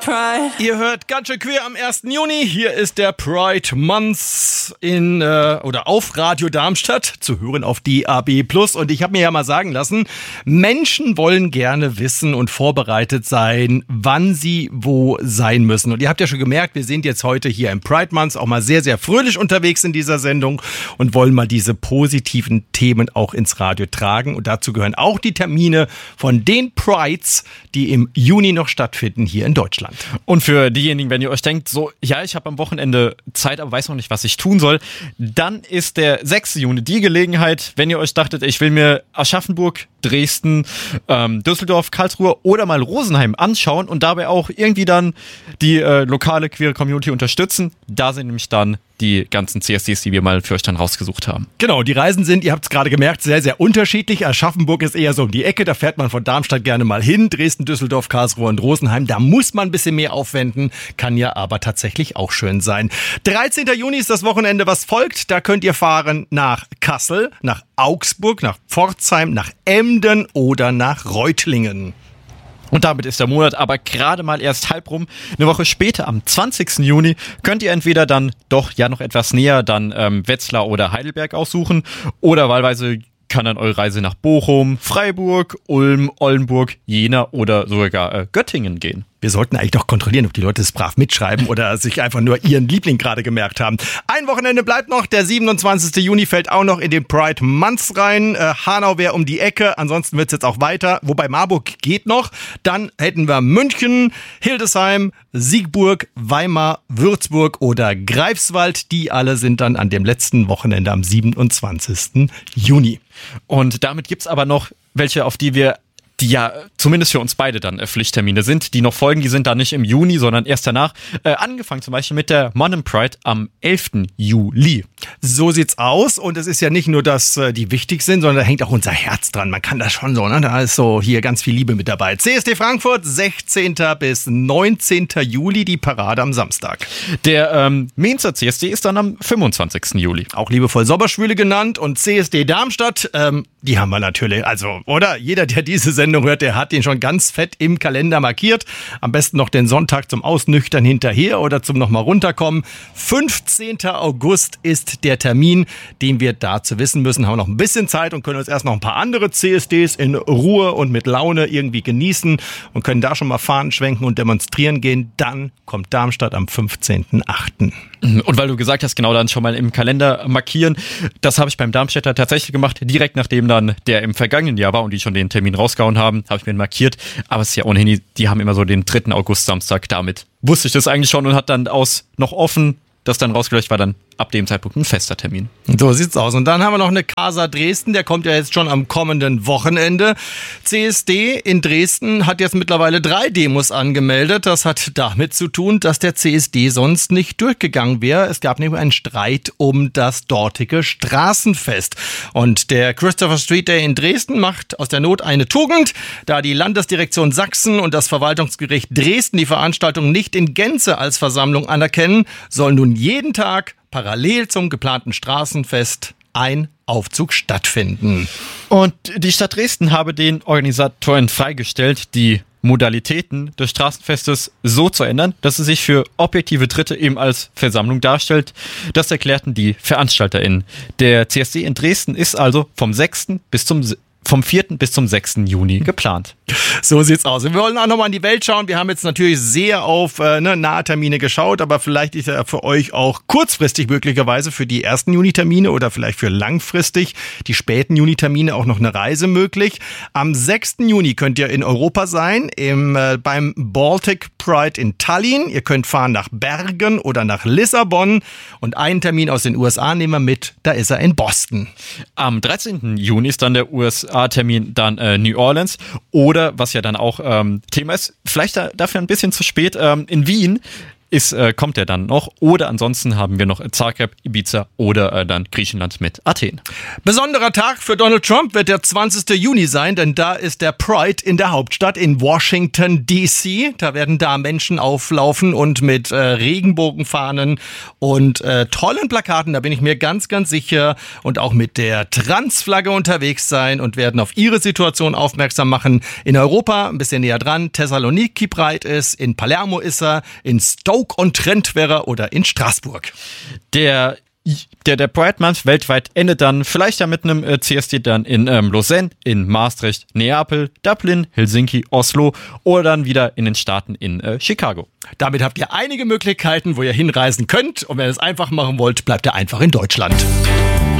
Pride. Ihr hört ganz schön queer am 1. Juni. Hier ist der Pride Month oder auf Radio Darmstadt, zu hören auf DAB+. Und ich habe mir ja mal sagen lassen, Menschen wollen gerne wissen und vorbereitet sein, wann sie wo sein müssen. Und ihr habt ja schon gemerkt, wir sind jetzt heute hier im Pride Month auch mal sehr, sehr fröhlich unterwegs in dieser Sendung und wollen mal diese positiven Themen auch ins Radio tragen. Und dazu gehören auch die Termine von den Prides, die im Juni noch stattfinden hier in Deutschland. Und für diejenigen, wenn ihr euch denkt, so, ja, ich habe am Wochenende Zeit, aber weiß noch nicht, was ich tun soll, dann ist der 6. Juni die Gelegenheit, wenn ihr euch dachtet, ich will mir Aschaffenburg, Dresden, Düsseldorf, Karlsruhe oder mal Rosenheim anschauen und dabei auch irgendwie dann die lokale queere Community unterstützen. Da sind nämlich dann die ganzen CSDs, die wir mal für euch dann rausgesucht haben. Genau, die Reisen sind, ihr habt es gerade gemerkt, sehr, sehr unterschiedlich. Aschaffenburg ist eher so um die Ecke, da fährt man von Darmstadt gerne mal hin. Dresden, Düsseldorf, Karlsruhe und Rosenheim, da muss man ein bisschen mehr aufwenden, kann ja aber tatsächlich auch schön sein. 13. Juni ist das Wochenende, was folgt. Da könnt ihr fahren nach Kassel, nach Augsburg, nach Pforzheim, nach Emden oder nach Reutlingen. Und damit ist der Monat aber gerade mal erst halb rum. Eine Woche später, am 20. Juni, könnt ihr entweder dann doch ja noch etwas näher dann Wetzlar oder Heidelberg aussuchen oder wahlweise kann dann eure Reise nach Bochum, Freiburg, Ulm, Oldenburg, Jena oder sogar Göttingen gehen. Wir sollten eigentlich doch kontrollieren, ob die Leute es brav mitschreiben oder sich einfach nur ihren Liebling gerade gemerkt haben. Ein Wochenende bleibt noch. Der 27. Juni fällt auch noch in den Pride Month rein. Hanau wäre um die Ecke. Ansonsten wird es jetzt auch weiter. Wobei Marburg geht noch. Dann hätten wir München, Hildesheim, Siegburg, Weimar, Würzburg oder Greifswald. Die alle sind dann an dem letzten Wochenende am 27. Juni. Und damit gibt's aber noch welche, auf die ja zumindest für uns beide dann Pflichttermine sind, die noch folgen, die sind dann nicht im Juni, sondern erst danach. Angefangen zum Beispiel mit der Monum Pride am 11. Juli. So sieht's aus und es ist ja nicht nur, dass die wichtig sind, sondern da hängt auch unser Herz dran. Man kann das schon so, ne? Da ist so hier ganz viel Liebe mit dabei. CSD Frankfurt, 16. bis 19. Juli, die Parade am Samstag. Der Mainzer CSD ist dann am 25. Juli. Auch liebevoll Sommerschwüle genannt und CSD Darmstadt, die haben wir natürlich, also, oder? Jeder, der diese Sendung hört, der hat den schon ganz fett im Kalender markiert. Am besten noch den Sonntag zum Ausnüchtern hinterher oder zum nochmal runterkommen. 15. August ist der Termin, den wir dazu wissen müssen. Haben wir noch ein bisschen Zeit und können uns erst noch ein paar andere CSDs in Ruhe und mit Laune irgendwie genießen und können da schon mal Fahnen schwenken und demonstrieren gehen. Dann kommt Darmstadt am 15.8. Und weil du gesagt hast, genau dann schon mal im Kalender markieren, das habe ich beim Darmstädter tatsächlich gemacht, direkt nachdem dann der im vergangenen Jahr war und die schon den Termin rausgehauen haben, habe ich mir markiert, aber es ist ja ohnehin, die haben immer so den 3. August Samstag, damit wusste ich das eigentlich schon und hat dann aus noch offen, das dann rausgelöscht war dann ab dem Zeitpunkt ein fester Termin. So sieht's aus. Und dann haben wir noch eine Casa Dresden, der kommt ja jetzt schon am kommenden Wochenende. CSD in Dresden hat jetzt mittlerweile 3 Demos angemeldet. Das hat damit zu tun, dass der CSD sonst nicht durchgegangen wäre. Es gab nämlich einen Streit um das dortige Straßenfest. Und der Christopher Street Day in Dresden macht aus der Not eine Tugend. Da die Landesdirektion Sachsen und das Verwaltungsgericht Dresden die Veranstaltung nicht in Gänze als Versammlung anerkennen, soll nun jeden Tag parallel zum geplanten Straßenfest ein Aufzug stattfinden. Und die Stadt Dresden habe den Organisatoren freigestellt, die Modalitäten des Straßenfestes so zu ändern, dass es sich für objektive Dritte eben als Versammlung darstellt. Das erklärten die VeranstalterInnen. Der CSD in Dresden ist also vom 4. bis zum 6. Juni geplant. So sieht's aus. Wir wollen auch nochmal in die Welt schauen. Wir haben jetzt natürlich sehr auf Nahtermine geschaut, aber vielleicht ist ja für euch auch kurzfristig möglicherweise für die ersten Juni-Termine oder vielleicht für langfristig die späten Juni-Termine auch noch eine Reise möglich. Am 6. Juni könnt ihr in Europa sein, beim Baltic Pride in Tallinn. Ihr könnt fahren nach Bergen oder nach Lissabon und einen Termin aus den USA nehmen wir mit, da ist er in Boston. Am 13. Juni ist dann der USA-Termin dann New Orleans oder, was ja dann auch Thema ist, vielleicht dafür ein bisschen zu spät, in Wien kommt er dann noch. Oder ansonsten haben wir noch Zagreb, Ibiza oder dann Griechenland mit Athen. Besonderer Tag für Donald Trump wird der 20. Juni sein, denn da ist der Pride in der Hauptstadt in Washington D.C. Da werden da Menschen auflaufen und mit Regenbogenfahnen und tollen Plakaten, da bin ich mir ganz, ganz sicher, und auch mit der Transflagge unterwegs sein und werden auf ihre Situation aufmerksam machen. In Europa ein bisschen näher dran, Thessaloniki Pride ist, in Palermo ist er, in Stoke-on-Trent wäre er oder in Straßburg. Der Pride Month weltweit endet dann vielleicht ja mit einem CSD dann in Lausanne, in Maastricht, Neapel, Dublin, Helsinki, Oslo oder dann wieder in den Staaten in Chicago. Damit habt ihr einige Möglichkeiten, wo ihr hinreisen könnt. Und wenn ihr es einfach machen wollt, bleibt ihr einfach in Deutschland.